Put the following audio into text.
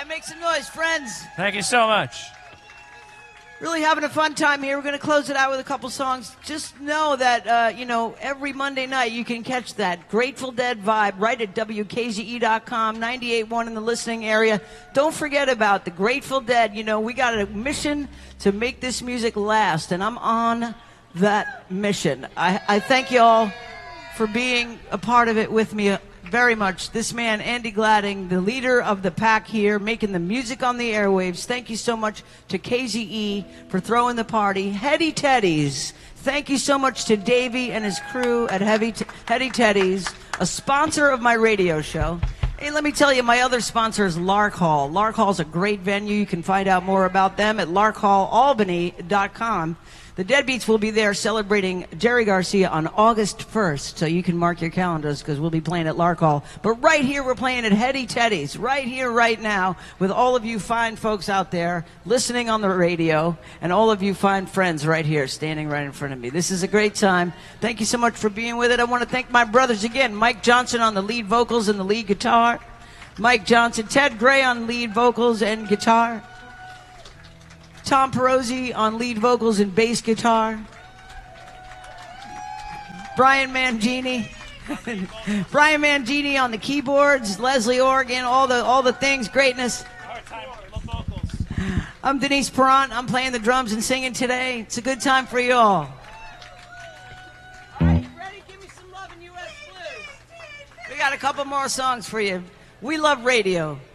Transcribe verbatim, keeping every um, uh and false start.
Make some noise, friends. Thank you so much. Really having a fun time here. We're going to close it out with a couple songs. Just know that, uh, you know, every Monday night you can catch that Grateful Dead vibe right at W K Z E dot com, ninety-eight point one in the listening area. Don't forget about the Grateful Dead. You know, we got a mission to make this music last, and I'm on that mission. I, I thank you all for being a part of it with me very much. This man, Andy Gladding, the leader of the pack here, making the music on the airwaves. Thank you so much to K Z E for throwing the party. Heady Teddy's. Thank you so much to Davey and his crew at Heavy T- Heady Teddy's, a sponsor of my radio show. Hey, let me tell you, my other sponsor is Lark Hall. Lark Hall's a great venue. You can find out more about them at lark hall albany dot com. The Deadbeats will be there celebrating Jerry Garcia on August first, so you can mark your calendars because we'll be playing at Lark Hall. But right here, we're playing at Heady Teddy's, right here, right now, with all of you fine folks out there listening on the radio, and all of you fine friends right here standing right in front of me. This is a great time. Thank you so much for being with it. I want to thank my brothers again, Mike Johnson on the lead vocals and the lead guitar, Mike Johnson, Ted Gray on lead vocals and guitar, Tom Perozzi on lead vocals and bass guitar, Brian Mangini, Brian Mangini on the keyboards, Leslie Organ, all the all the things, greatness. I'm Denise Perrant. I'm playing the drums and singing today. It's a good time for you all. All right, you ready? Give me some love in U S Blues. We got a couple more songs for you. We love radio.